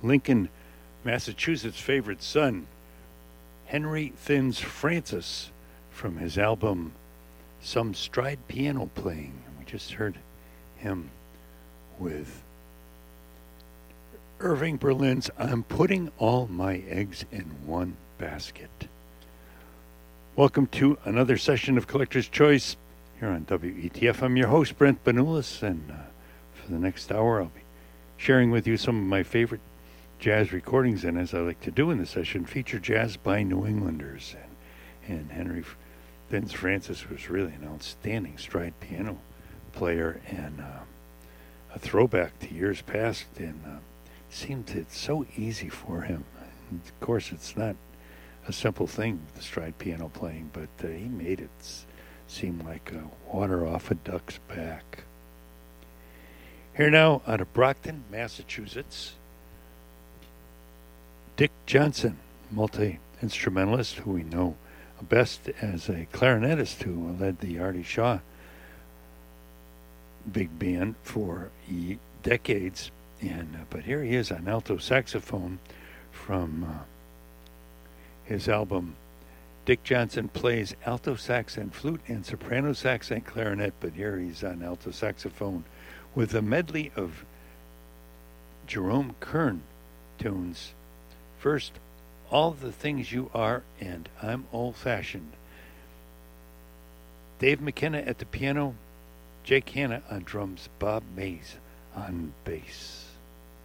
Lincoln, Massachusetts' favorite son, Henry Thins Francis, from his album Some Stride Piano Playing. We just heard him with Irving Berlin's I'm Putting All My Eggs in One Basket. Welcome to another session of Collector's Choice here on WETF. I'm your host, Brent Benulis, and for the next hour I'll be sharing with you some of my favorite jazz recordings, and as I like to do in the session, feature jazz by New Englanders. And Henry Thins Francis was really an outstanding stride piano player and a throwback to years past, and seemed it's so easy for him. And of course, it's not a simple thing, the stride piano playing, but he made it seem like water off a duck's back. Here now, out of Brockton, Massachusetts, Dick Johnson, multi-instrumentalist who we know best as a clarinetist who led the Artie Shaw big band for decades. But here he is on alto saxophone from his album. Dick Johnson plays alto sax and flute and soprano sax and clarinet, but here he's on alto saxophone with a medley of Jerome Kern tunes. First, All the Things You Are and I'm Old-Fashioned. Dave McKenna at the piano, Jake Hanna on drums, Bob Mays on bass.